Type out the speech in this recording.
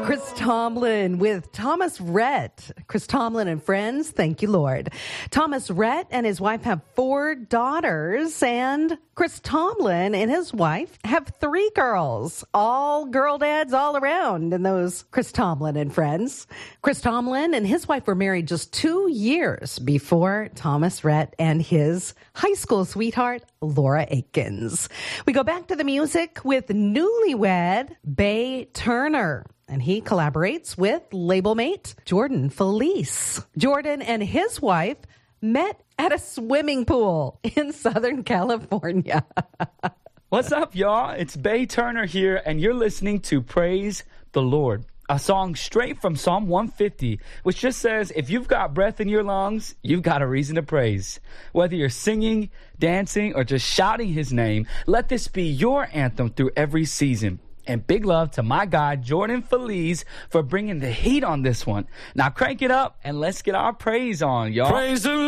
Chris Tomlin with Thomas Rhett. Chris Tomlin and friends, thank you, Lord. Thomas Rhett and his wife have 4 daughters, and Chris Tomlin and his wife have 3 girls. All girl dads all around in those Chris Tomlin and friends. Chris Tomlin and his wife were married just 2 years before Thomas Rhett and his high school sweetheart, Laura Aikens. We go back to the music with newlywed Bay Turner. And he collaborates with label mate Jordan Felice. Jordan and his wife met at a swimming pool in Southern California. What's up, y'all? It's Bay Turner here, and you're listening to Praise the Lord, a song straight from Psalm 150, which just says, if you've got breath in your lungs, you've got a reason to praise. Whether you're singing, dancing, or just shouting his name, let this be your anthem through every season. And big love to my guy, Jordan Felice, for bringing the heat on this one. Now crank it up and let's get our praise on, y'all. Praise the